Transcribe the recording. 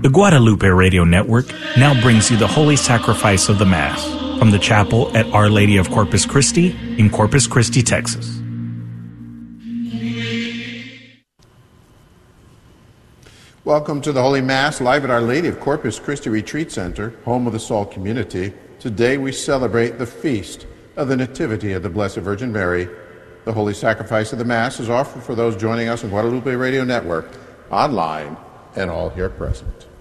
The Guadalupe Radio Network now brings you the Holy Sacrifice of the Mass from the chapel at Our Lady of Corpus Christi in Corpus Christi, Texas. Welcome to the Holy Mass, live at Our Lady of Corpus Christi Retreat Center, home of the Salt community. Today we celebrate the feast of the Nativity of the Blessed Virgin Mary. The Holy Sacrifice of the Mass is offered for those joining us on Guadalupe Radio Network, online, and all here present.